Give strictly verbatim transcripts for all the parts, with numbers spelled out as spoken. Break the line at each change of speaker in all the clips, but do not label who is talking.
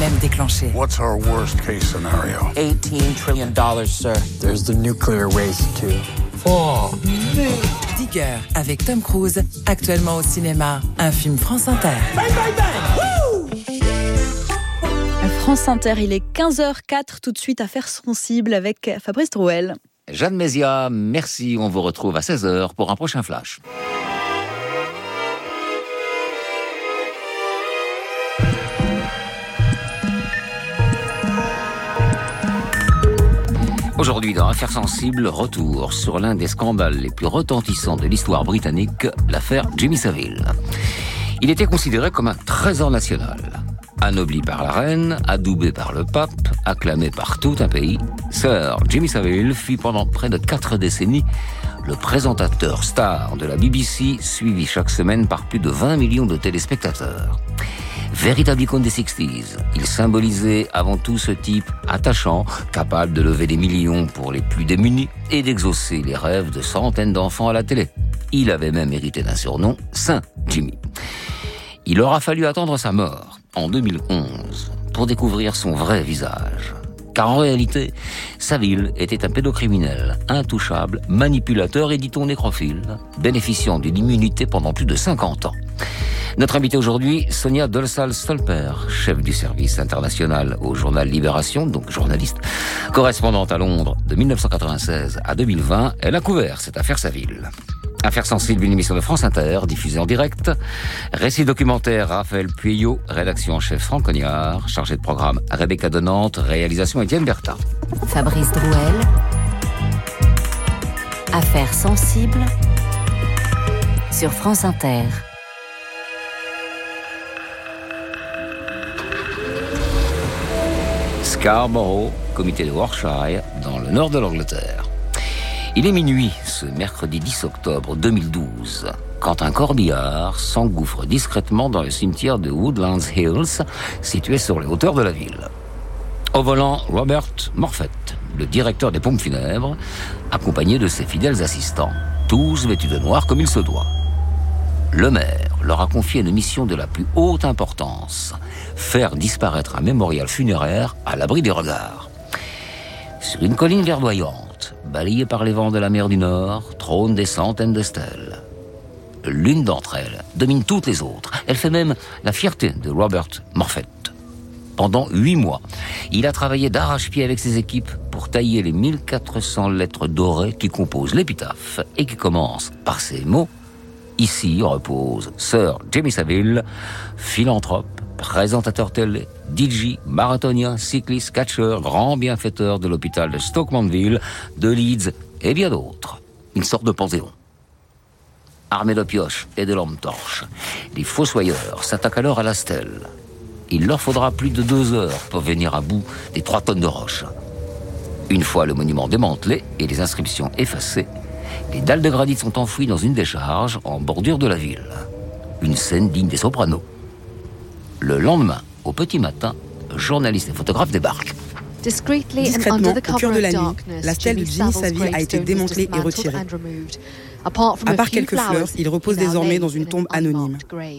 même déclenché.
What's our worst case scenario?
eighteen trillion dollars, sir.
There's the nuclear waste, too.
Oh, Digger, avec Tom Cruise, actuellement au cinéma, un film France Inter.
Bang, bang, bang. Woo!
France Inter, il est quinze heures quatre, tout de suite Affaires sensibles avec Fabrice Drouel.
Jeanne Mézia, merci, on vous retrouve à seize heures pour un prochain flash. Aujourd'hui, dans Affaires sensibles, retour sur l'un des scandales les plus retentissants de l'histoire britannique, l'affaire Jimmy Savile. Il était considéré comme un trésor national. Anobli par la reine, adoubé par le pape, acclamé par tout un pays, Sir Jimmy Savile fut pendant près de quatre décennies le présentateur star de la B B C, suivi chaque semaine par plus de vingt millions de téléspectateurs. Véritable icône des sixties, il symbolisait avant tout ce type attachant, capable de lever des millions pour les plus démunis et d'exaucer les rêves de centaines d'enfants à la télé. Il avait même hérité d'un surnom, Saint Jimmy. Il aura fallu attendre sa mort, en deux mille onze, pour découvrir son vrai visage. Car en réalité, Savile était un pédocriminel, intouchable, manipulateur et dit-on nécrophile, bénéficiant d'une immunité pendant plus de cinquante ans. Notre invitée aujourd'hui, Sonia Dolsal-Stolper, chef du service international au journal Libération, donc journaliste, correspondante à Londres de mille neuf cent quatre-vingt-seize à deux mille vingt, elle a couvert cette affaire Savile. Affaires sensibles, une émission de France Inter, diffusée en direct. Récit documentaire, Raphaël Pueyo, rédaction en chef Franck Cognard, chargé de programme Rebecca Donante, réalisation Étienne Bertha.
Fabrice Drouel. Affaires sensibles sur France Inter.
Scarborough, comité de Warwickshire, dans le nord de l'Angleterre. Il est minuit, ce mercredi dix octobre deux mille douze, quand un corbillard s'engouffre discrètement dans le cimetière de Woodlands Hills, situé sur les hauteurs de la ville. Au volant, Robert Morfett, le directeur des pompes funèbres, accompagné de ses fidèles assistants, tous vêtus de noir comme il se doit. Le maire leur a confié une mission de la plus haute importance, faire disparaître un mémorial funéraire à l'abri des regards. Sur une colline verdoyante, balayée par les vents de la mer du Nord, trônent des centaines de stèles. L'une d'entre elles domine toutes les autres. Elle fait même la fierté de Robert Morfett. Pendant huit mois, il a travaillé d'arrache-pied avec ses équipes pour tailler les mille quatre cents lettres dorées qui composent l'épitaphe et qui commencent par ces mots. Ici repose Sir Jimmy Savile, philanthrope, présentateur télé, D J, marathonien, cycliste, catcheur, grand bienfaiteur de l'hôpital de Stoke Mandeville, de Leeds et bien d'autres. Une sorte de panthéon. Armés de pioches et de lampes torches, les fossoyeurs s'attaquent alors à la stèle. Il leur faudra plus de deux heures pour venir à bout des trois tonnes de roches. Une fois le monument démantelé et les inscriptions effacées, les dalles de granit sont enfouies dans une décharge en bordure de la ville. Une scène digne des Sopranos. Le lendemain, au petit matin, journalistes et photographes débarquent.
Discrètement, au cœur de la nuit, la stèle de Jimmy Savile a été démantelée et retirée. À part quelques fleurs, il repose désormais dans une tombe anonyme.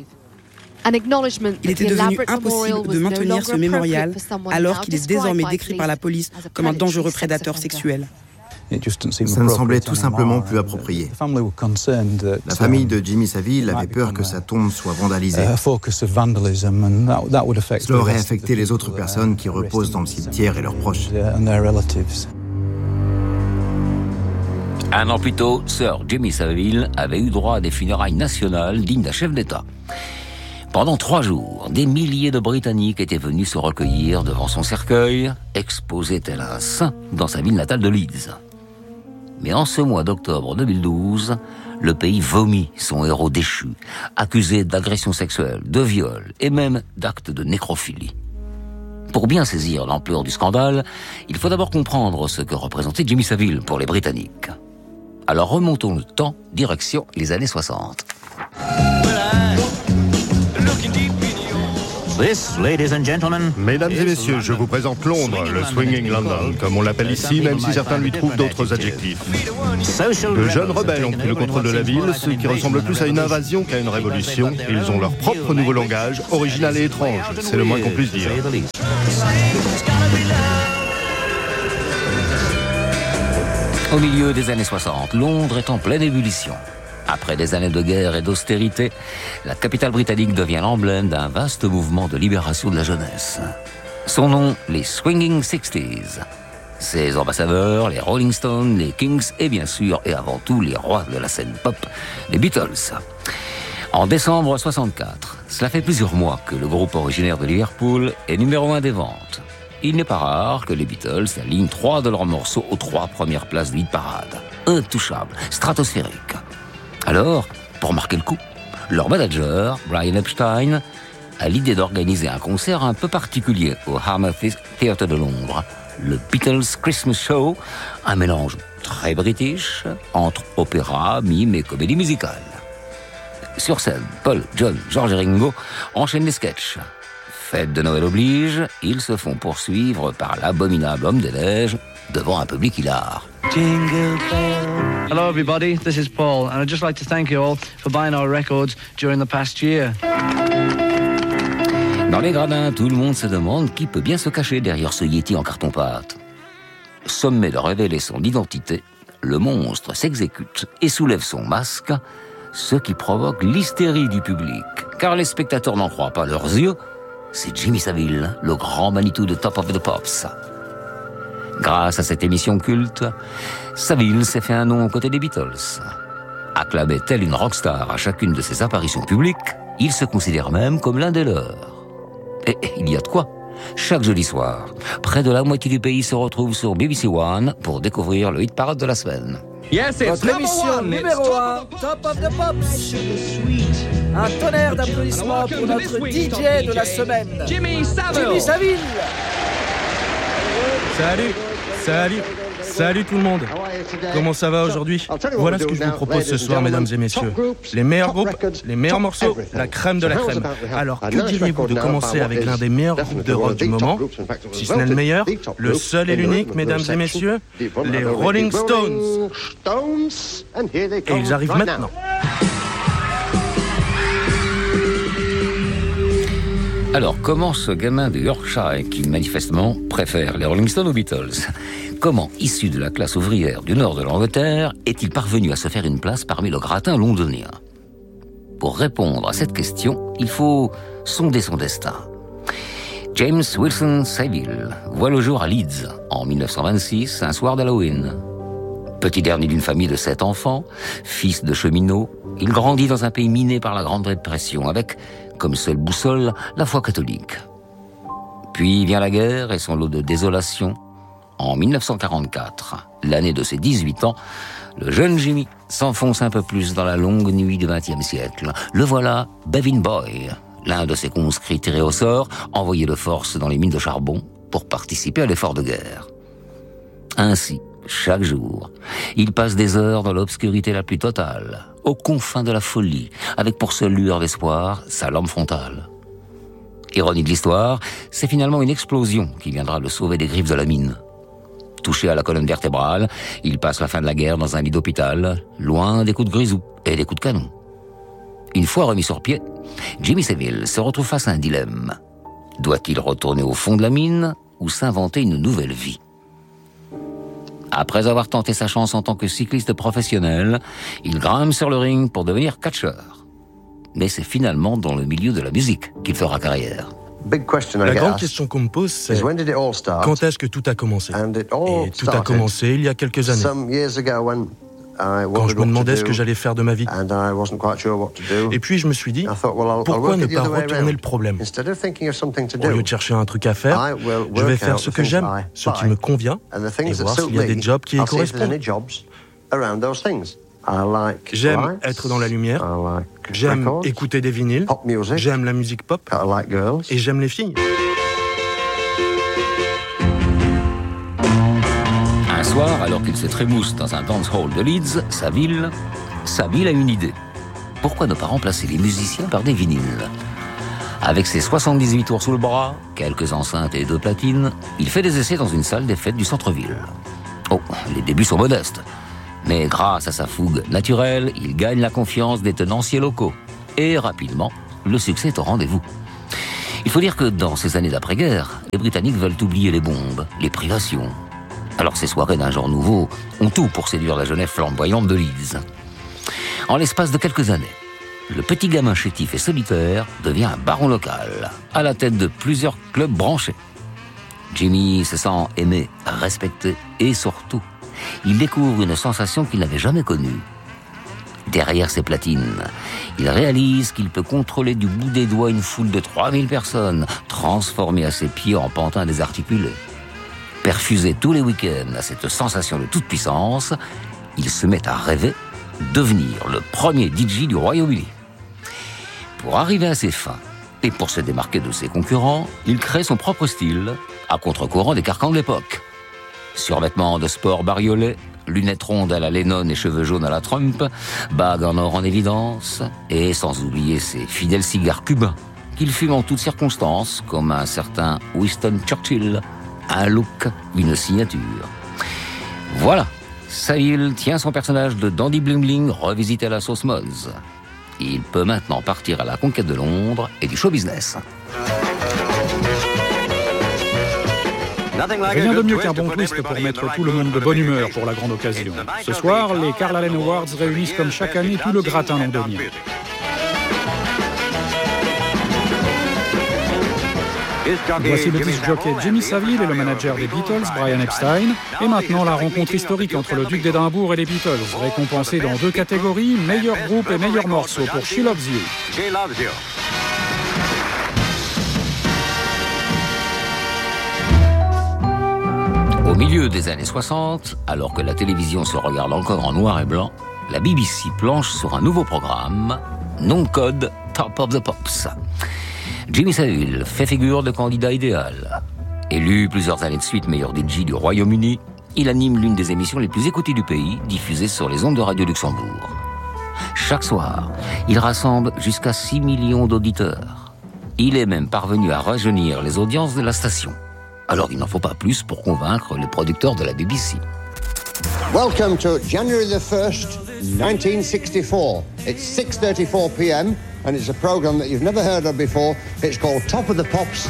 Il était devenu impossible de maintenir ce mémorial alors qu'il est désormais décrit par la police comme un dangereux prédateur sexuel.
Ça ne semblait tout simplement plus approprié. La famille de Jimmy Savile avait peur que sa tombe soit vandalisée. Cela aurait affecté les autres personnes qui reposent dans le cimetière et leurs proches.
Un an plus tôt, Sir Jimmy Savile avait eu droit à des funérailles nationales dignes d'un chef d'État. Pendant trois jours, des milliers de Britanniques étaient venus se recueillir devant son cercueil, exposé tel un saint dans sa ville natale de Leeds. Mais en ce mois d'octobre deux mille douze, le pays vomit son héros déchu, accusé d'agression sexuelle, de viol et même d'actes de nécrophilie. Pour bien saisir l'ampleur du scandale, il faut d'abord comprendre ce que représentait Jimmy Savile pour les Britanniques. Alors remontons le temps, direction les années soixante.
This, ladies and gentlemen,
Mesdames et messieurs, je vous présente Londres, le Swinging London, comme on l'appelle ici, même si certains lui trouvent d'autres adjectifs. De jeunes rebelles ont pris le contrôle de la ville, ce qui ressemble plus à une invasion qu'à une révolution. Ils ont leur propre nouveau langage, original et étrange, c'est le moins qu'on puisse dire.
Au milieu des années soixante, Londres est en pleine ébullition. Après des années de guerre et d'austérité, la capitale britannique devient l'emblème d'un vaste mouvement de libération de la jeunesse. Son nom, les Swinging Sixties. Ses ambassadeurs, les Rolling Stones, les Kings et bien sûr, et avant tout, les rois de la scène pop, les Beatles. En décembre soixante-quatre, cela fait plusieurs mois que le groupe originaire de Liverpool est numéro un des ventes. Il n'est pas rare que les Beatles alignent trois de leurs morceaux aux trois premières places de hit parade. Intouchables, stratosphériques. Alors, pour marquer le coup, leur manager, Brian Epstein, a l'idée d'organiser un concert un peu particulier au Hammersmith Theatre de Londres, le Beatles Christmas Show, un mélange très british entre opéra, mime et comédie musicale. Sur scène, Paul, John, George et Ringo enchaînent les sketchs. Fête de Noël oblige, ils se font poursuivre par l'abominable homme des neiges devant un public hilar.
Jingle bell. Hello everybody, this is Paul and I'd just like to thank you all for buying our records during the past year.
Dans les gradins, tout le monde se demande qui peut bien se cacher derrière ce Yeti en carton-pâte. Sommé de révéler son identité, le monstre s'exécute et soulève son masque, ce qui provoque l'hystérie du public, car les spectateurs n'en croient pas leurs yeux. C'est Jimmy Savile, le grand Manitou de Top of the Pops. Grâce à cette émission culte, Savile s'est fait un nom aux côtés des Beatles. Acclamé tel une rockstar à chacune de ses apparitions publiques, il se considère même comme l'un des leurs. Et il y a de quoi. Chaque jeudi soir, près de la moitié du pays se retrouve sur B B C One pour découvrir le hit parade de la semaine.
Yes, Votre émission numéro un, Top of the Pops. Un tonnerre d'applaudissements pour notre D J de la semaine, Jimmy Savile. Jimmy Savile.
Salut, salut, salut tout le monde. Comment ça va aujourd'hui? Voilà ce que je vous propose ce soir, mesdames et messieurs. Les meilleurs groupes, les meilleurs morceaux, la crème de la crème. Alors, que diriez-vous de commencer avec l'un des meilleurs groupes de rock du moment? Si ce n'est le meilleur, le seul et l'unique, mesdames et messieurs, les Rolling Stones. Et ils arrivent maintenant.
Alors, comment ce gamin de Yorkshire, qui manifestement préfère les Rolling Stones aux Beatles, comment, issu de la classe ouvrière du nord de l'Angleterre, est-il parvenu à se faire une place parmi le gratin londonien? Pour répondre à cette question, il faut sonder son destin. James Wilson Savile voit le jour à Leeds, en dix-neuf cent vingt-six, un soir d'Halloween. Petit dernier d'une famille de sept enfants, fils de cheminot, il grandit dans un pays miné par la Grande Dépression, avec, comme seule boussole, la foi catholique. Puis vient la guerre et son lot de désolation. En dix-neuf cent quarante-quatre, l'année de ses dix-huit ans, le jeune Jimmy s'enfonce un peu plus dans la longue nuit du vingtième siècle. Le voilà, Bevin Boy, l'un de ses conscrits tirés au sort, envoyé de force dans les mines de charbon pour participer à l'effort de guerre. Ainsi, chaque jour, il passe des heures dans l'obscurité la plus totale, aux confins de la folie, avec pour seule lueur d'espoir sa lampe frontale. Ironie de l'histoire, c'est finalement une explosion qui viendra le sauver des griffes de la mine. Touché à la colonne vertébrale, il passe la fin de la guerre dans un lit d'hôpital, loin des coups de grisou et des coups de canon. Une fois remis sur pied, Jimmy Savile se retrouve face à un dilemme. Doit-il retourner au fond de la mine ou s'inventer une nouvelle vie? Après avoir tenté sa chance en tant que cycliste professionnel, il grimpe sur le ring pour devenir catcheur. Mais c'est finalement dans le milieu de la musique qu'il fera carrière.
La grande question qu'on me pose, c'est quand est-ce que tout a commencé? Et tout a commencé il y a quelques années. Quand je me demandais ce que j'allais faire de ma vie. Et puis je me suis dit, pourquoi ne pas retourner le problème? Au lieu de chercher un truc à faire, je vais faire ce que j'aime, ce qui me convient, et voir s'il y a des jobs qui y correspondent. J'aime être dans la lumière, j'aime écouter des vinyles, j'aime la musique pop, et j'aime les filles.
Un soir, alors qu'il se trémousse dans un dance hall de Leeds, Savile, Savile a une idée. Pourquoi ne pas remplacer les musiciens par des vinyles? Avec ses soixante-dix-huit tours sous le bras, quelques enceintes et deux platines, il fait des essais dans une salle des fêtes du centre-ville. Oh, les débuts sont modestes. Mais grâce à sa fougue naturelle, il gagne la confiance des tenanciers locaux. Et rapidement, le succès est au rendez-vous. Il faut dire que dans ces années d'après-guerre, les Britanniques veulent oublier les bombes, les privations. Alors ces soirées d'un genre nouveau ont tout pour séduire la jeunesse flamboyante de Leeds. En l'espace de quelques années, le petit gamin chétif et solitaire devient un baron local, à la tête de plusieurs clubs branchés. Jimmy se sent aimé, respecté et surtout, il découvre une sensation qu'il n'avait jamais connue. Derrière ses platines, il réalise qu'il peut contrôler du bout des doigts une foule de trois mille personnes, transformées à ses pieds en pantins désarticulés. Perfusé tous les week-ends à cette sensation de toute puissance, il se met à rêver devenir le premier D J du Royaume-Uni. Pour arriver à ses fins, et pour se démarquer de ses concurrents, il crée son propre style, à contre-courant des carcans de l'époque. Survêtements de sport bariolés, lunettes rondes à la Lennon et cheveux jaunes à la Trump, bagues en or en évidence, et sans oublier ses fidèles cigares cubains, qu'il fume en toutes circonstances, comme un certain Winston Churchill, un look, une signature. Voilà, Saville tient son personnage de dandy bling bling revisité à la sauce Moz. Il peut maintenant partir à la conquête de Londres et du show business.
Rien de mieux qu'un bon twist pour mettre tout le monde de bonne humeur pour la grande occasion. Ce soir, les Carl Allen Awards réunissent comme chaque année tout le gratin londonien. Voici le disc jockey Jimmy Savile et le manager des Beatles, Brian Epstein. Et maintenant, la rencontre historique entre le duc d'Édimbourg et les Beatles, récompensés dans deux catégories, meilleur groupe et meilleur morceau pour She Loves You.
She Loves You.
Au milieu des années soixante, alors que la télévision se regarde encore en noir et blanc, la B B C planche sur un nouveau programme, nom de code Top of the Pops. Jimmy Savile fait figure de candidat idéal. Élu plusieurs années de suite meilleur D J du Royaume-Uni, il anime l'une des émissions les plus écoutées du pays, diffusée sur les ondes de Radio Luxembourg. Chaque soir, il rassemble jusqu'à six millions d'auditeurs. Il est même parvenu à rajeunir les audiences de la station. Alors il n'en faut pas plus pour convaincre les producteurs de la B B C.
Welcome to January the first, nineteen sixty-four. It's six thirty-four p m and it's a program that you've never heard of before. It's called Top of the Pops.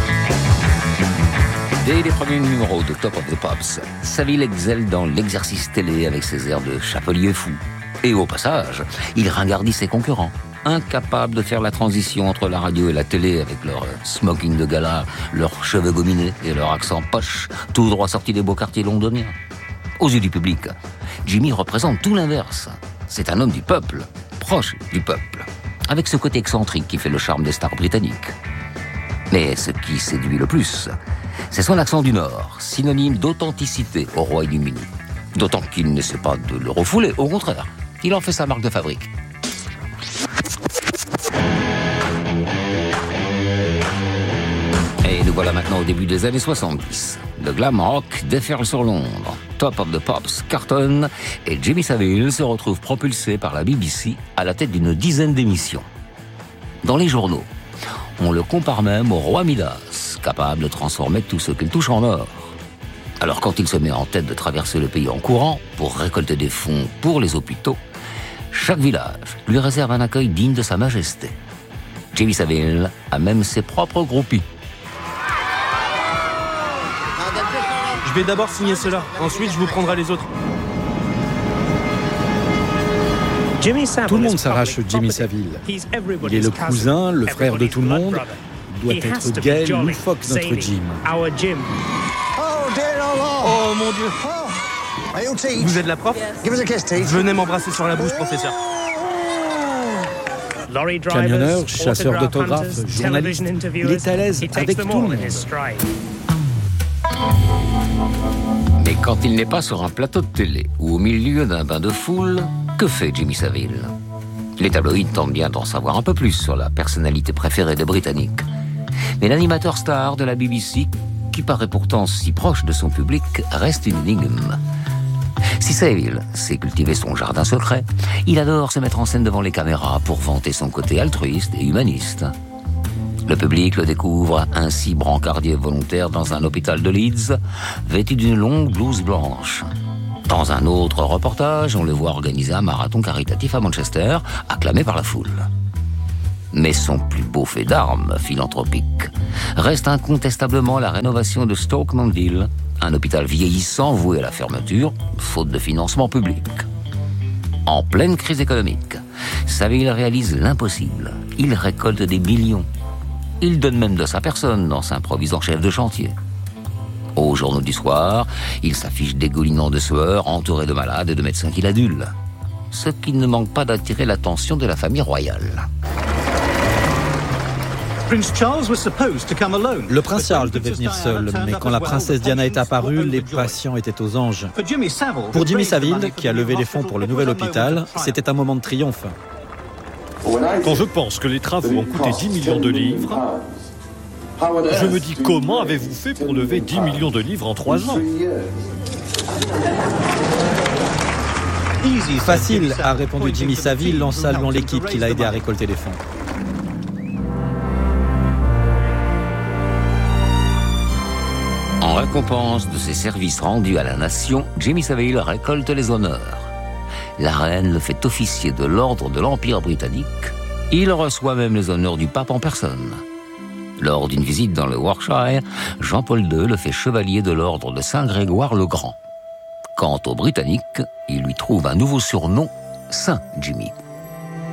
Dès les premiers numéros de Top of the Pops, Saville excelle dans l'exercice télé avec ses airs de chapelier fou. Et au passage, il ringardit ses concurrents, incapables de faire la transition entre la radio et la télé avec leur smoking de gala, leurs cheveux gominés et leur accent poche, tout droit sorti des beaux quartiers londoniens. Aux yeux du public, Jimmy représente tout l'inverse. C'est un homme du peuple, proche du peuple, avec ce côté excentrique qui fait le charme des stars britanniques. Mais ce qui séduit le plus, c'est son accent du Nord, synonyme d'authenticité au Royaume-Uni. D'autant qu'il n'essaie pas de le refouler, au contraire, il en fait sa marque de fabrique. Et nous voilà maintenant au début des années soixante-dix. Le glam rock déferle sur Londres. Top of the Pops cartonne et Jimmy Savile se retrouve propulsé par la B B C à la tête d'une dizaine d'émissions. Dans les journaux, on le compare même au roi Midas, capable de transformer tout ce qu'il touche en or. Alors quand il se met en tête de traverser le pays en courant pour récolter des fonds pour les hôpitaux, chaque village lui réserve un accueil digne de sa majesté. Jimmy Savile a même ses propres groupies.
Je vais d'abord signer cela, ensuite je vous prendrai les autres.
Tout le monde s'arrache Jimmy Savile. Il est le cousin, le frère de tout le monde. Il doit être gai, loufoque, notre Jim.
Oh mon Dieu! Vous êtes la prof? Venez m'embrasser sur la bouche, professeur.
Camionneur, chasseur d'autographes, journaliste, il est à l'aise avec tout le monde.
Mais quand il n'est pas sur un plateau de télé ou au milieu d'un bain de foule, que fait Jimmy Savile? Les tabloïds tentent bien d'en savoir un peu plus sur la personnalité préférée des Britanniques. Mais l'animateur star de la B B C, qui paraît pourtant si proche de son public, reste une énigme. Si Savile sait cultiver son jardin secret, il adore se mettre en scène devant les caméras pour vanter son côté altruiste et humaniste. Le public le découvre ainsi brancardier volontaire dans un hôpital de Leeds, vêtu d'une longue blouse blanche. Dans un autre reportage, on le voit organiser un marathon caritatif à Manchester, acclamé par la foule. Mais son plus beau fait d'armes philanthropique reste incontestablement la rénovation de Stoke Mandeville, un hôpital vieillissant voué à la fermeture, faute de financement public. En pleine crise économique, Saville réalise l'impossible. Il récolte des millions. Il donne même de sa personne en s'improvisant chef de chantier. Aux journaux du soir, il s'affiche dégoulinant de sueur, entouré de malades et de médecins qui l'adulent. Ce qui ne manque pas d'attirer l'attention de la famille royale.
Le prince Charles devait venir seul, mais quand la princesse Diana est apparue, les patients étaient aux anges. Pour Jimmy Savile, qui a levé les fonds pour le nouvel hôpital, c'était un moment de triomphe.
Quand je pense que les travaux ont coûté dix millions de livres, je me dis comment avez-vous fait pour lever dix millions de livres en trois ans ?
Facile, a répondu Jimmy Savile en saluant l'équipe qui l'a aidé à récolter les fonds.
En récompense de ses services rendus à la nation, Jimmy Savile récolte les honneurs. La reine le fait officier de l'ordre de l'Empire britannique. Il reçoit même les honneurs du pape en personne. Lors d'une visite dans le Warwickshire, Jean-Paul deux le fait chevalier de l'ordre de Saint-Grégoire le Grand. Quant aux Britanniques, il lui trouve un nouveau surnom, Saint Jimmy.